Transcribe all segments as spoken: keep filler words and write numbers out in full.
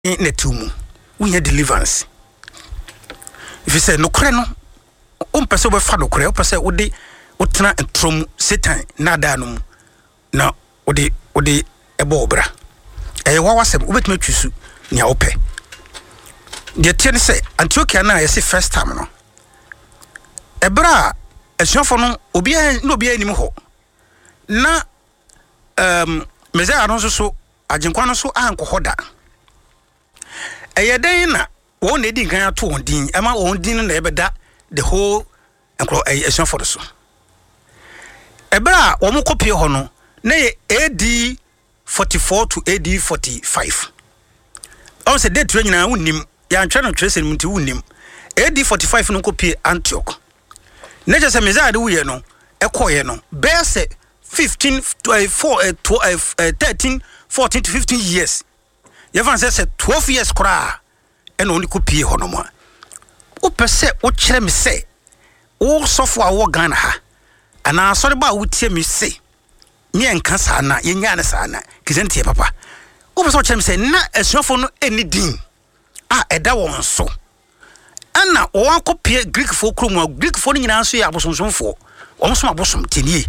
netumu we deliverance if you say no kre no o mpese we fa no kre o pese wo de wotena entrom Satan nada no na wo de wo de ebo obra eh wa wasem wo betuma twisu nia wo pe de tie ne say Antiochia na yesi first time no ebra esuafo no obi no obi anim ho na um Messiah no so agenkwa no so ankohoda eyeden na won edi kan ato won din ema won din na ebeda the whole enkro esuafo do so ebra wo mo kopie ho no na A D forty-four to A D forty-five on se date re nyina wonnim ya ntwe no twese nti wonnim A D forty-five no kopie Antioch na je se Messiah de wuye no ekoye no be se fifteen thirteen fourteen to fifteen years you fan say twelve years kra e no ni kopie ho no mo o pese o kire me say o sofo a wo Ghana ha ana sori ba wo tie me say me enka sa na ye nya ne sa na kizentie papa o pese o kire me say na esuafo no eni din a eda won so ana o wan kopie Greek fo kromu Greek fo ni nyina so ya abosonsomfo o so abosom tenie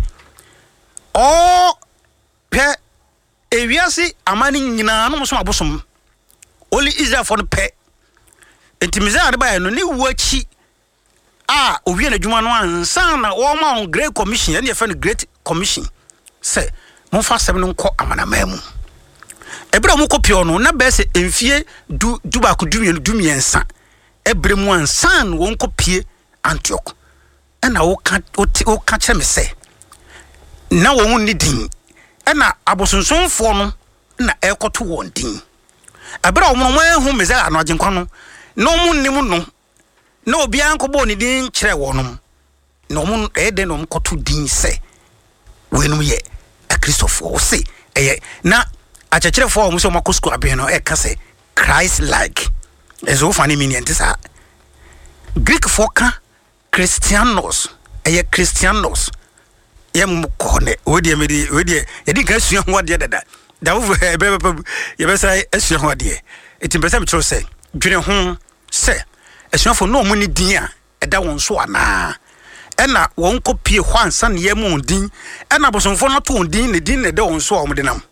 oh pe ewiase amani nyina no so abosom only Israel for the pe Messiah de ba no ni wachi ah owie na djuma no ansan na wo ma on great commission and ye great commission say mo fa sem no nko amanamamu ebra mo kopio no na be se emfie du duba ko dumie dumiensa ebre mu ansan wo nkopie Antioch na wo ka wo ka kire me say na wo ni din na abosonsonfo no na ekoto won din abra wo mo ehu Messiah no agenkwa no no mu nim no na obi ankobo ni din kire wo no no mu ede no mkoto din se we no ye a Christopher wo se eh na achechirefo wo so makosko aben no e ka se Christ like ezo fani mini entisa Greek foka Christianos eh Christianos yem kone wodi medi wodi yedi ka suan ho de dada da wo ebe ye be sai asuan ho de eti pese me tro se dwene ho se asuanfo no mu ni din a eda won so ana ena won kopie ho ansa ne ye mu din ena bosonfo no to din ne din ne de won so o mu de nam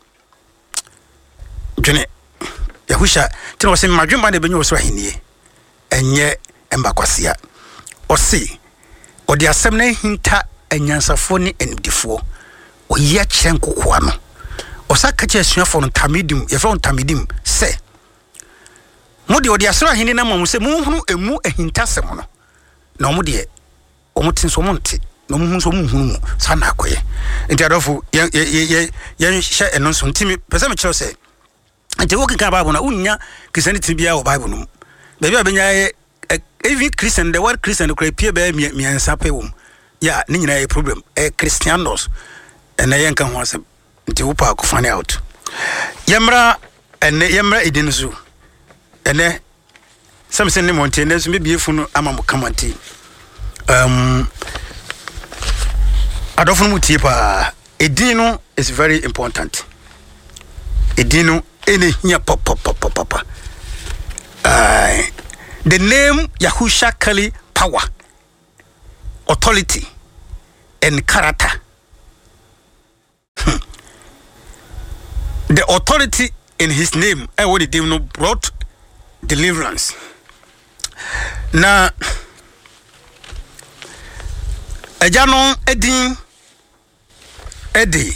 dwene Yahusha tino se madwemba ne benyo so ahenie enye embakwasea o se o de asem na hinta anyansafo ni enidifo o ye kire nkokoa no o saka che asuafo no tamidim ye fa tamidim se mo de o de asra hini na mamu se mo hunu emu ahintasem no na mo de o mo tin so mo nte no mo hunu so mo hunu sa na akoye nti adofo ye ye ye ye hye eno so ntimi pese me kire se nti wo kika Bible na unya Christianity bia o Bible no be bia benya ye even Christian the word Christian ko pie be mi ansa pe wo ya ni nyina ye problem eh Christianos ena ye nka ho asem nti wo pa ko find out yemra ene yemra edinzu ene samsen ne monte ne so bebie funu ama mo kamanti um adofo mu tie pa edinu is very important edinu ene hia pop pop pop pop uh, the name Yahusha Kali power authority and character. Hmm. The authority in his name, I what did know brought deliverance. Na Ejano Edin Eddie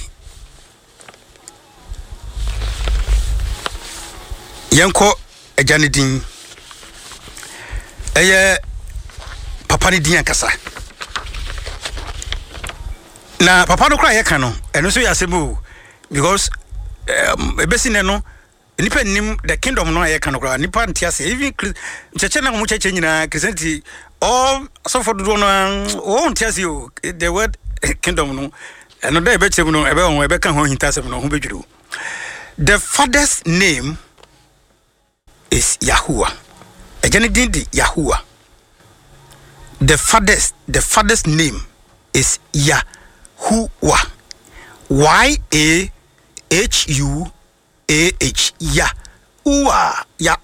Yanko Ejanidin Eye Papa ni din kasa na papa no kra ye ka no eno so yasemu because um ebesine no nipa nim the kingdom no ye ka no kra nipa ntiase even cheche na mu cheche nyina Christianity all so for do no o ntiase o the word kingdom no eno da ebe chem no ebe won ebe ka ho hintasem no ho bedwuru the father's name is Yahuwah ejani din di Yahuwah the father's the father's name is Yahuwah Y A H U A H Ya uwa ya